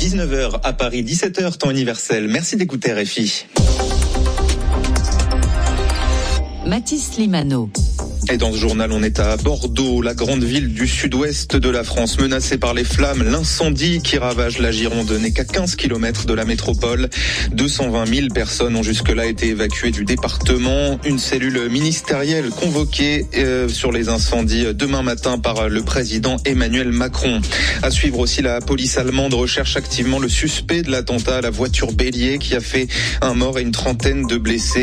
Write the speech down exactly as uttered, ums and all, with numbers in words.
dix-neuf heures à Paris, dix-sept heures temps universel. Merci d'écouter R F I. Mathis Limano. Et dans ce journal, on est à Bordeaux, la grande ville du sud-ouest de la France, menacée par les flammes. L'incendie qui ravage la Gironde n'est qu'à quinze kilomètres de la métropole. deux cent vingt mille personnes ont jusque-là été évacuées du département. Une cellule ministérielle convoquée euh, sur les incendies demain matin par le président Emmanuel Macron. À suivre aussi, la police allemande recherche activement le suspect de l'attentat à la voiture bélier qui a fait un mort et une trentaine de blessés.